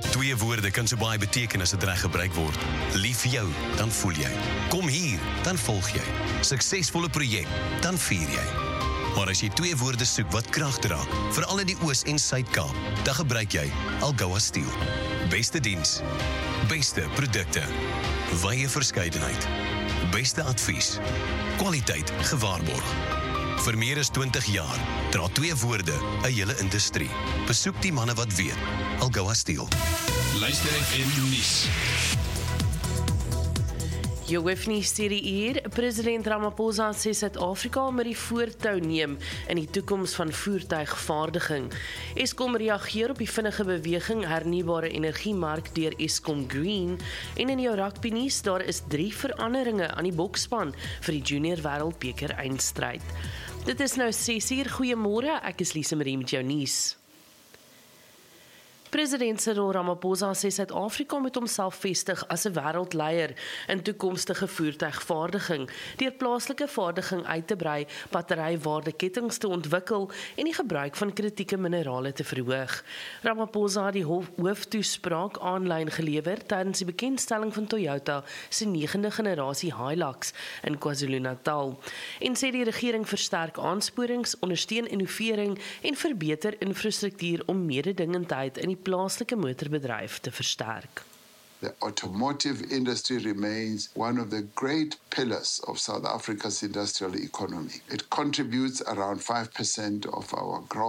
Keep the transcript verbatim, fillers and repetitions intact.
Twee woorde kan so baie beteken as dit reg gebruik word. Lief vir jou, dan voel jy. Kom hier, dan volg jy. Suksesvolle projek, dan vier jy. Maar as jy twee woorde soek wat krag dra, veral in die Oos- en Suid-Kaap, dan gebruik jy Algoa Steel. Beste diens, beste produkte, wye verskeidenheid, beste advies, kwaliteit gewaarborg. Vir meer as twintig jaar dra twee woorde 'n hele industrie. Besoek die manne wat weet. Algoa Steel. Luister F M nuus. Jou hoofnuus hierdie uur, president Ramaphosa sê Suid-Afrika moet die voortou neem in die toekoms van voertuigvaardiging. Eskom reageer op die vinnige beweging hernubare energiemark deur Eskom Green en in jou rugby nuus, daar is drie veranderinge aan die bokspan vir die junior wêreldbeker eindstryd. Dit is nou ses uur, goeiemôre, ek is Lise Marie met jou nuus. President Cyril Ramaphosa sê Suid-Afrika moet homself vestig as 'n wêreldleier in toekomstige voertuigvaardiging, deur plaaslike vaardiging uit te brei, batterywaardeketings te ontwikkel en die gebruik van kritieke minerale te verhoog. Ramaphosa het die hooftoespraak aanlyn gelewer tydens die bekendstelling van Toyota se negende generasie Hilux in KwaZulu-Natal en sê die regering versterk aansporings, ondersteun innovering en verbeter infrastruktuur om mededingendheid in die plaaslike motorbedryf te versterk. The automotive industry remains one of the great pillars of South Africa's industrial economy. It contributes around five percent of our gross